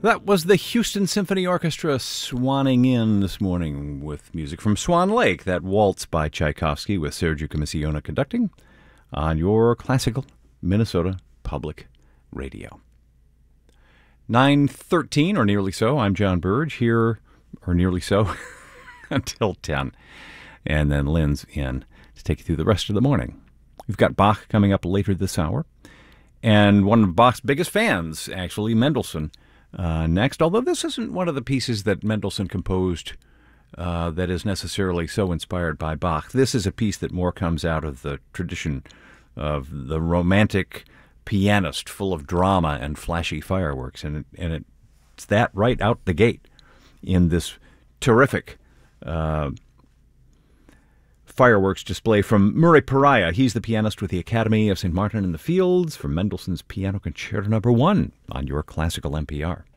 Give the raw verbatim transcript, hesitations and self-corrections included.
That was the Houston Symphony Orchestra swanning in this morning with music from Swan Lake, that waltz by Tchaikovsky with Sergio Comissiona conducting on your classical Minnesota Public Radio. nine thirteen, or nearly so. I'm John Burge, here, or nearly so, until ten. And then Lynn's in to take you through the rest of the morning. We've got Bach coming up later this hour. And one of Bach's biggest fans, actually, Mendelssohn, uh, next. Although this isn't one of the pieces that Mendelssohn composed uh, that is necessarily so inspired by Bach. This is a piece that more comes out of the tradition of the romantic pianist, full of drama and flashy fireworks. And, it, and it's that right out the gate in this terrific uh, fireworks display from Murray Pariah. He's the pianist with the Academy of Saint Martin in the Fields, from Mendelssohn's Piano Concerto Number One on your classical N P R.